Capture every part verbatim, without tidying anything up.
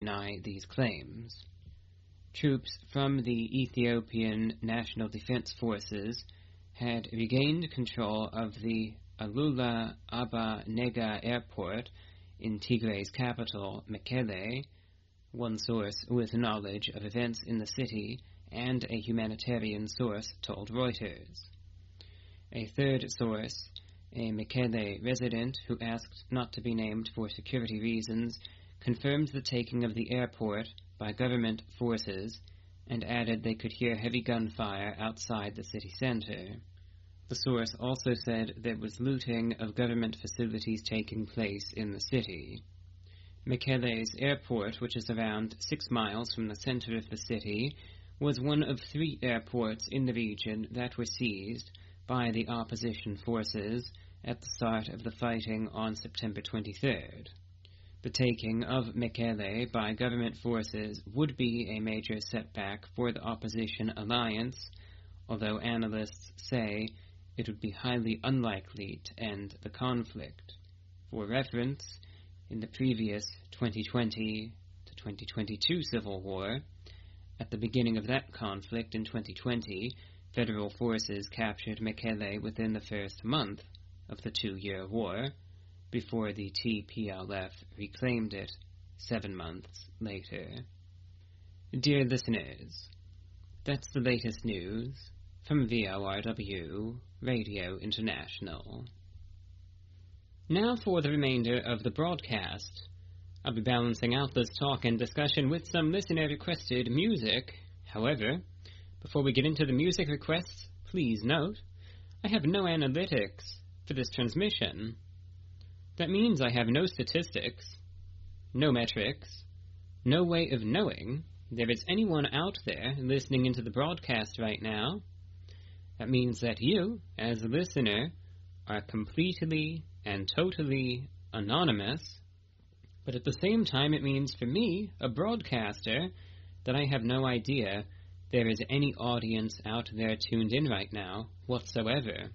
deny these claims. Troops from the Ethiopian National Defense Forces had regained control of the Alula Aba Nega Airport in Tigray's capital, Mekele. One source with knowledge of events in the city and a humanitarian source told Reuters. A third source, a Mekele resident who asked not to be named for security reasons, confirmed the taking of the airport by government forces and added they could hear heavy gunfire outside the city center. The source also said there was looting of government facilities taking place in the city. Mekele's airport, which is around six miles from the center of the city, was one of three airports in the region that were seized by the opposition forces at the start of the fighting on September twenty-third. The taking of Mekele by government forces would be a major setback for the opposition alliance, although analysts say it would be highly unlikely to end the conflict. For reference, in the previous twenty twenty to twenty twenty-two Civil War, at the beginning of that conflict in twenty twenty, federal forces captured Mekele within the first month of the two-year war, before the T P L F reclaimed it seven months later. Dear listeners, that's the latest news from V O R W Radio International. Now for the remainder of the broadcast. I'll be balancing out this talk and discussion with some listener-requested music. However, before we get into the music requests, please note, I have no analytics for this transmission. That means I have no statistics, no metrics, no way of knowing there is anyone out there listening into the broadcast right now. That means that you, as a listener, are completely and totally anonymous, but at the same time it means for me, a broadcaster, that I have no idea there is any audience out there tuned in right now whatsoever.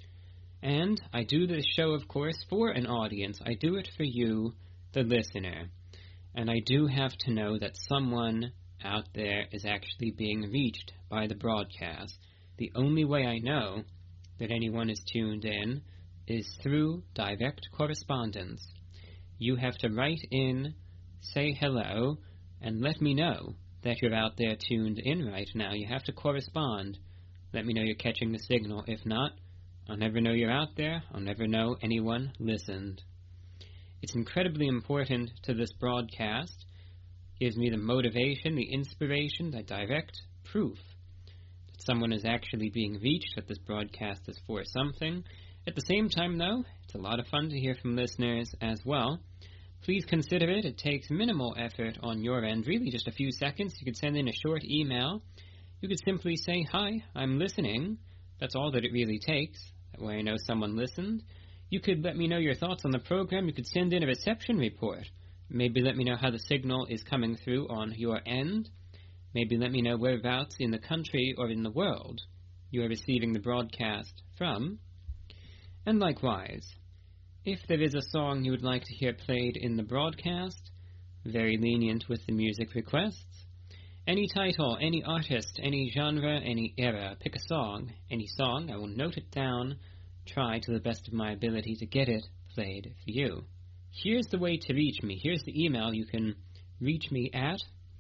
And I do this show, of course, for an audience. I do it for you, the listener. And I do have to know that someone out there is actually being reached by the broadcast. The only way I know that anyone is tuned in is through direct correspondence. You have to write in, say hello, and let me know that you're out there tuned in right now. You have to correspond. Let me know you're catching the signal. If not, I'll never know you're out there. I'll never know anyone listened. It's incredibly important to this broadcast. It gives me the motivation, the inspiration, the direct proof that someone is actually being reached, that this broadcast is for something. At the same time, though, it's a lot of fun to hear from listeners as well. Please consider it. It takes minimal effort on your end, really just a few seconds. You could send in a short email. You could simply say, "Hi, I'm listening." That's all that it really takes. That way I know someone listened. You could let me know your thoughts on the program. You could send in a reception report. Maybe let me know how the signal is coming through on your end. Maybe let me know whereabouts in the country or in the world you are receiving the broadcast from. And likewise, if there is a song you would like to hear played in the broadcast, very lenient with the music requests. Any title, any artist, any genre, any era, pick a song, any song, I will note it down, try to the best of my ability to get it played for you. Here's the way to reach me. Here's the email. You can reach me at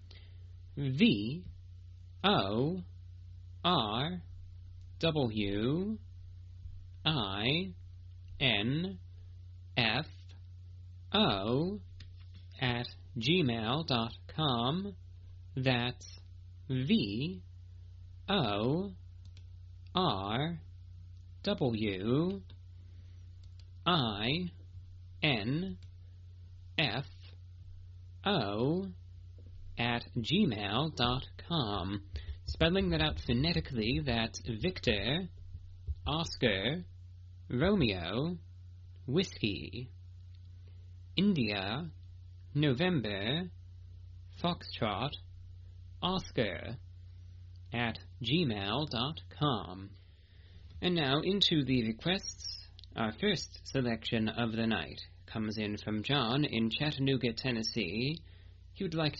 V O R W I N F O at gmail dot com. That's V O R W I N F O at gmail dot com. Spelling that out phonetically, that's Victor, Oscar, Romeo, Whiskey, India, November, Foxtrot, Oscar, at gmail dot com. And now into the requests. Our first selection of the night comes in from John in Chattanooga, Tennessee. He would like